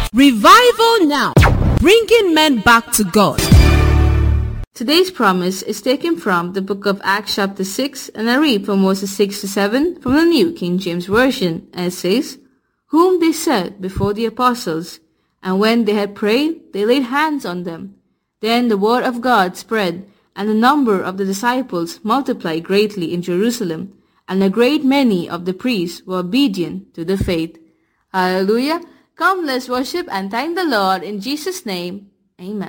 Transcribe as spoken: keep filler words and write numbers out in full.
Revival now, bringing men back to God. Today's promise is taken from the book of Acts chapter six, and I read from verses six to seven from the New King James Version, and it says, "Whom they set before the apostles, and when they had prayed, they laid hands on them. Then the word of God spread, and the number of the disciples multiplied greatly in Jerusalem, and a great many of the priests were obedient to the faith." Hallelujah! Come, let's worship and thank the Lord in Jesus' name. Amen.